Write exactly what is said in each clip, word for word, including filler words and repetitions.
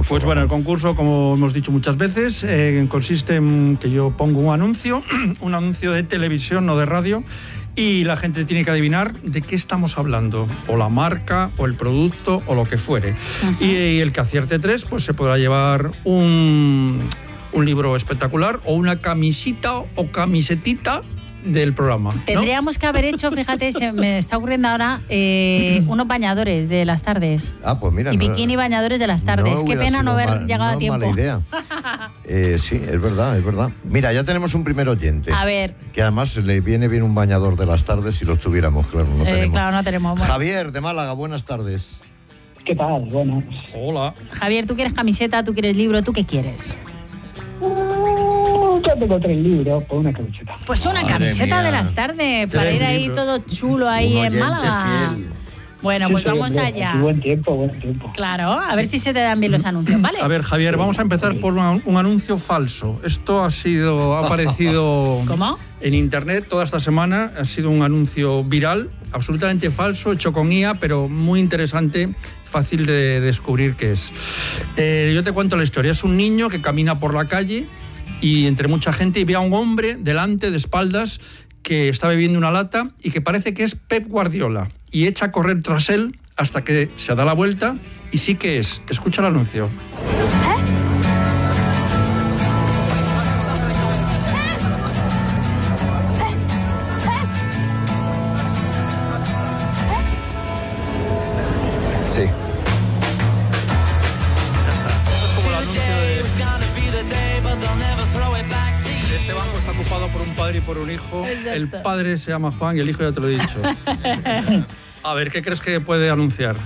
concurso? Pues bueno, el concurso, como hemos dicho muchas veces, eh, consiste en que yo pongo un anuncio, un anuncio de televisión, no de radio, y la gente tiene que adivinar de qué estamos hablando, o la marca, o el producto, o lo que fuere. Uh-huh. Y, y el que acierte tres, pues se podrá llevar un, un libro espectacular, o una camisita o camisetita del programa, ¿no? Tendríamos que haber hecho, fíjate, se me está ocurriendo ahora, eh, unos bañadores de las tardes. Ah, pues mira. Y no, bikini bañadores de las tardes. No Qué pena no haber mal, llegado no a tiempo. Mala idea. eh, sí, es verdad, es verdad. Mira, ya tenemos un primer oyente. A ver. Que además le viene bien un bañador de las tardes si los tuviéramos, claro, no eh, tenemos. Claro, no tenemos. Bueno. Javier, de Málaga, buenas tardes. ¿Qué tal? Buenas. Hola. Javier, ¿tú quieres camiseta? ¿Tú quieres libro? ¿Tú qué quieres? Yo tengo tres libros por una camiseta. Pues una Madre camiseta mía. de las tardes para ir ahí libros. todo chulo ahí Un en oyente Málaga. fiel. Bueno, pues Sí, sí, vamos buen- allá. Buen tiempo, buen tiempo. Claro, a ver si se te dan bien los anuncios, ¿vale? A ver, Javier, vamos a empezar por una- un anuncio falso. Esto ha sido, ha aparecido ¿Cómo? en internet toda esta semana. Ha sido un anuncio viral, absolutamente falso, hecho con I A, pero muy interesante, fácil de descubrir qué es. Eh, yo te cuento la historia. Es un niño que camina por la calle y entre mucha gente y ve a un hombre delante, de espaldas, que está bebiendo una lata y que parece que es Pep Guardiola. Y echa a correr tras él hasta que se da la vuelta y sí que es. Escucha el anuncio. Sí. Este banco está ocupado por un padre y por un hijo. Exacto. El padre se llama Juan y el hijo ya te lo he dicho. A ver, ¿qué crees que puede anunciar?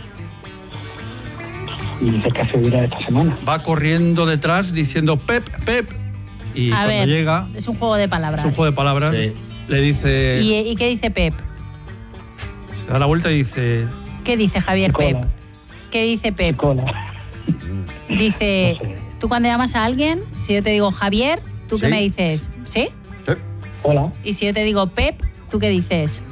Y de qué se dirá esta semana. Va corriendo detrás diciendo Pep, Pep. Y A cuando ver, llega, es un juego de palabras. es un juego de palabras, Sí. le dice, ¿Y, ¿Y qué dice Pep? se da la vuelta y dice, ¿Qué dice Javier Pep? Cola. ¿Qué dice Pep? Cola. Dice, No sé. tú cuando llamas a alguien, si yo te digo Javier, ¿tú qué Sí. me dices? ¿Sí? Sí. Hola. Y si yo te digo Pep, ¿tú qué dices?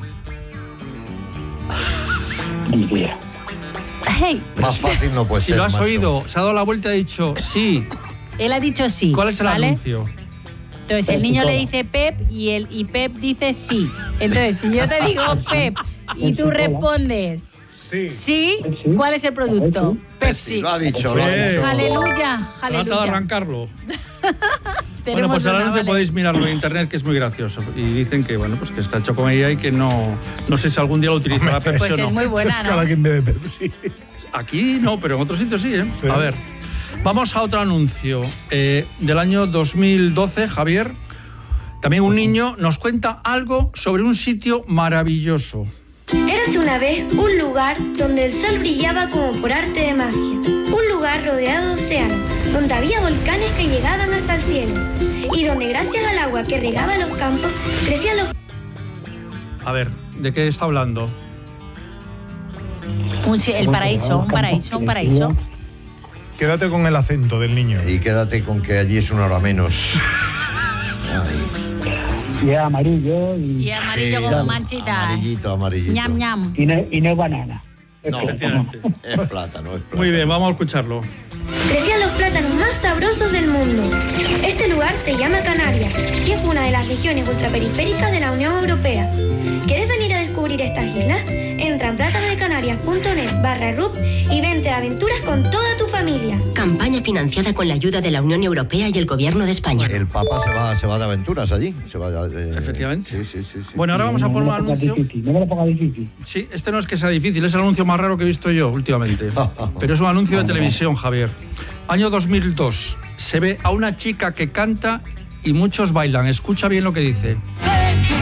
Ni idea. Hey, Más fácil no puede si ser, lo has macho. oído, se ha dado la vuelta y ha dicho sí. él ha dicho sí. ¿Cuál es el ¿vale? anuncio? Entonces el Pep y niño le cola. dice Pep y, el, y Pep dice sí. Entonces si yo te digo Pep y Pep tú y cola. respondes Sí. sí, Pepsi. ¿cuál es el producto? Pepsi. Pepsi. Lo ha dicho, lo ha Hombre. dicho. Aleluya, Trata de aleluya. arrancarlo. Bueno, Tenemos pues el una, anuncio vale. podéis mirarlo en internet, que es muy gracioso. Y dicen que bueno, pues que está hecho con ella y que no, no sé si algún día lo utilizará Pepsi Pues o no. es muy buena, Es cada ¿no? quien bebe Pepsi. Aquí no, pero en otros sitios sí, ¿eh? Sí. A ver, vamos a otro anuncio eh, del año dos mil doce, Javier. También un niño nos cuenta algo sobre un sitio maravilloso. Érase una vez un lugar donde el sol brillaba como por arte de magia. Un lugar rodeado de océano, donde había volcanes que llegaban hasta el cielo. Y donde gracias al agua que regaba los campos, crecían los... A ver, ¿de qué está hablando? Un si- el paraíso, un paraíso, un paraíso. Quédate con el acento del niño. Y quédate con que allí es una hora menos. Y es amarillo y, Y amarillo Sí, como claro. manchita. Amarillito, amarillito. Ñam, ñam. y, no, y no es banana. Es No, plátano. efectivamente. es plátano, es plátano. Muy bien, vamos a escucharlo. Crecían los plátanos más sabrosos del mundo. Este lugar se llama Canarias y es una de las regiones ultraperiféricas de la Unión Europea. ¿Quieres venir a descubrir estas islas? Entra en plátanodecanarias.net barra R U P y vente a aventuras con toda tu familia. Campaña financiada con la ayuda de la Unión Europea y el Gobierno de España. El Papa se va, se va de aventuras allí. Se va de- Efectivamente. Sí, sí, sí, sí. Bueno, ahora vamos a No poner me un lo pongas anuncio. difícil, no me lo pongas difícil. Sí, este no es que sea difícil, es el anuncio más raro que he visto yo últimamente. Pero es un anuncio de televisión, Javier. Año dos mil dos. Se ve a una chica que canta y muchos bailan. Escucha bien lo que dice.